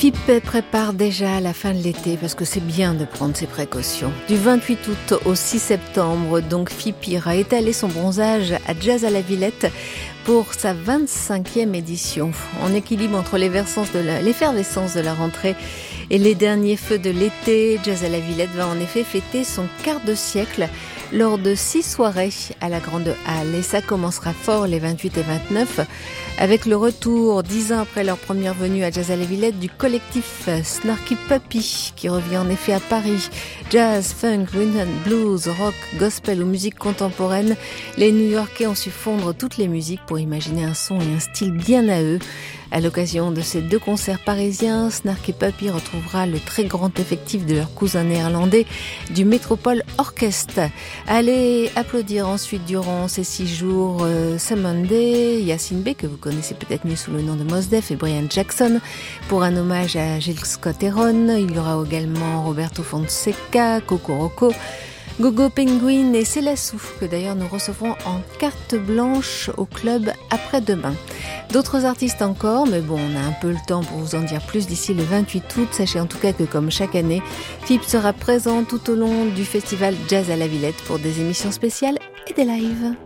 FIP prépare déjà la fin de l'été parce que c'est bien de prendre ses précautions. Du 28 août au 6 septembre, donc FIP ira étaler son bronzage à Jazz à la Villette pour sa 25e édition. En équilibre entre l'effervescence de la rentrée et les derniers feux de l'été, Jazz à la Villette va en effet fêter son quart de siècle lors de 6 soirées à la Grande Halle. Et ça commencera fort les 28 et 29 avec le retour, 10 ans après leur première venue à Jazz à la Villette, du collectif Snarky Puppy qui revient en effet à Paris. Jazz, funk, rhythm and blues, rock, gospel ou musique contemporaine, les New-Yorkais ont su fondre toutes les musiques pour imaginer un son et un style bien à eux. À l'occasion de ces 2 concerts parisiens, Snarky Puppy retrouvera le très grand effectif de leur cousin néerlandais du Metropole Orchestre. Allez applaudir ensuite durant ces 6 jours Sam Monday, Yacine Bey, que vous connaissez peut-être mieux sous le nom de Mos Def, et Brian Jackson, pour un hommage à Gil Scott-Heron. Il y aura également Roberto Fonseca, Coco Rocco, Gogo Penguin et Célassou, que d'ailleurs nous recevrons en carte blanche au club après-demain. D'autres artistes encore, mais bon, on a un peu le temps pour vous en dire plus d'ici le 28 août. Sachez en tout cas que comme chaque année, FIP sera présent tout au long du festival Jazz à la Villette pour des émissions spéciales et des lives.